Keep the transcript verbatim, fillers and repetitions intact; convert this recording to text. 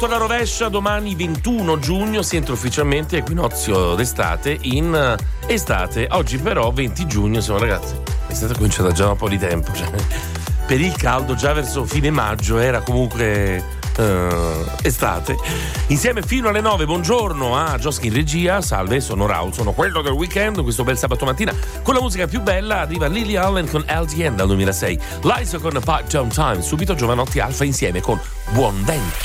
Con la rovescia, domani ventuno giugno si entra ufficialmente equinozio d'estate in estate. Oggi però venti giugno, siamo ragazzi, l'estate è cominciata già da un po' di tempo, cioè, per il caldo già verso fine maggio era comunque Uh, estate. Insieme fino alle nove. Buongiorno a Joschi in regia. Salve, sono Raul, sono quello del weekend. Questo bel sabato mattina con la musica più bella arriva Lily Allen con L T N dal duemilasei, Liza con Part Time Time, subito Giovanotti Alfa insieme con Buon Vento.